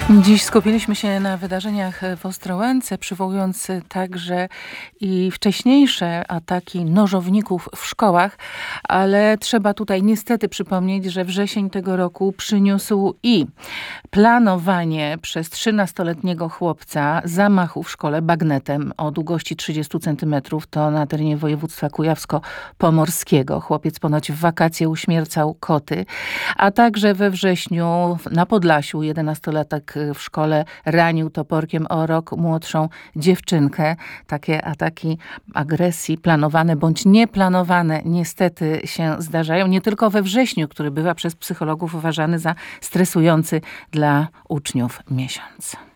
Dziś skupiliśmy się na wydarzeniach w Ostrołęce, przywołując także i wcześniejsze ataki nożowników w szkołach, ale trzeba tutaj niestety przypomnieć, że wrzesień tego roku przyniósł i planowanie przez 13-letniego chłopca zamachu w szkole bagnetem o długości 30 centymetrów. To na terenie województwa kujawsko-pomorskiego. Chłopiec ponoć w wakacje uśmiercał koty, a także we wrześniu na Podlasiu 11-latek w szkole ranił toporkiem o rok młodszą dziewczynkę. Takie ataki agresji planowane bądź nieplanowane niestety się zdarzają. Nie tylko we wrześniu, który bywa przez psychologów uważany za stresujący dla uczniów miesiąc.